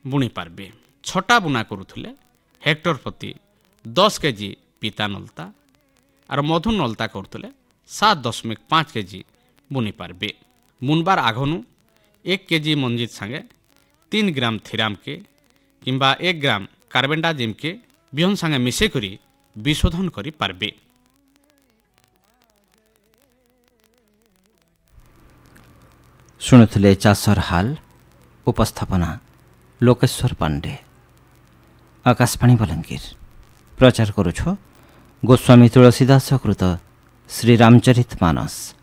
ବୁଣି ପାରିବେ। ଛଟା ବୁଣା କରୁଥିଲେ ହେକ୍ଟର ପ୍ରତି 10 କେଜି ପିତା ନଲତା ଆର ମଧୁ ନଲତା କରୁଥିଲେ 7.5 କେଜି ବୁଣି ପାରିବେ। ବୁଣବାର ଆଘନୁ 1 କେଜି ମଞ୍ଜି ସାଙ୍ଗେ 3 ଗ୍ରାମ ଥିରାମକେ କିମ୍ବା 1 ଗ୍ରାମ କାର୍ବେଣ୍ଡାଜିମ୍କେ ବିହନ ସାଙ୍ଗେ ମିଶାଇ କରି ବିଶୋଧନ କରିପାରିବେ। ଶୁଣୁଥିଲେ ଚାଷର ହାଲ ଉପସ୍ଥାପନା ଲୋକେଶ୍ୱର ପାଣ୍ଡେ। ଆକାଶବାଣୀ ବଲାଙ୍ଗୀର ପ୍ରଚାର କରୁଛ ଗୋସ୍ୱାମୀ ତୁଳସୀଦାସ କୃତ ଶ୍ରୀରାମଚରିତ ମାନସ।